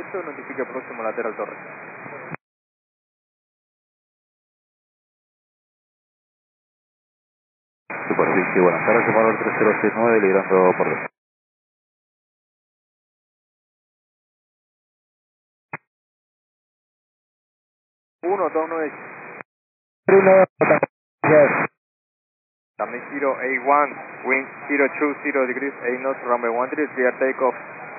listo, notifique próximo lateral torre. Superficie, buenas tardes, llamador 3069, liderando por 2. 129. 1, yes. También 081, wind 020 degrees, 8 knots, runway 13, clear takeoff.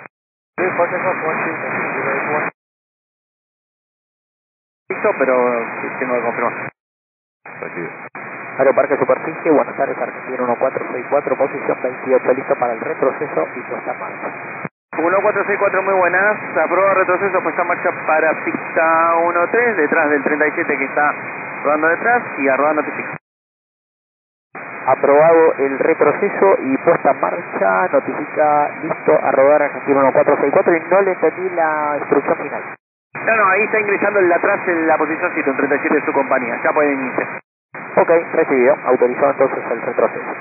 Listo, pero tengo que confirmar. Recibe. Aeroparque Superficie, Buenos Aires, Argentina 1464, posición 28, listo para el retroceso y puesta en marcha. 1464, muy buenas. Aprobado retroceso, puesta en marcha para pista 13, detrás del 37 que está rodando detrás y a rodar notifica. Aprobado el retroceso y puesta en marcha, notifica listo a rodar Argentina 1464 y no le entendí la instrucción final. No, ahí está ingresando el de atrás en la posición 7, un 37 de su compañía, ya pueden iniciar. Ok, recibido, autorizado entonces el retroceso.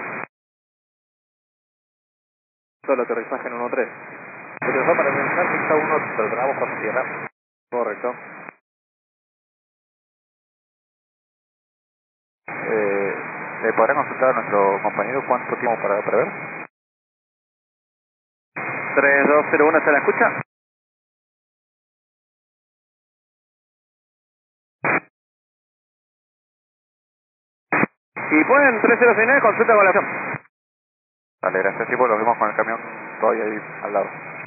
Solo aterrizaje en 13. Utilizó para realizar pista 1, perdonamos con tierra. Correcto. ¿Le podrá consultar a nuestro compañero cuánto tiempo para prever? 3201, ¿se la escucha? Si pueden, 3069, consulta con la opción. Vale, gracias, tipo, lo vemos con el camión todavía ahí al lado.